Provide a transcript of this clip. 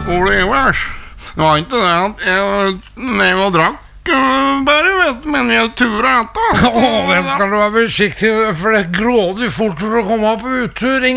Olivers. Det var inte det att när jag drack bare vet men jag turer etter. Den skal du være forsiktig, for det grådig fort for å komme på utturing.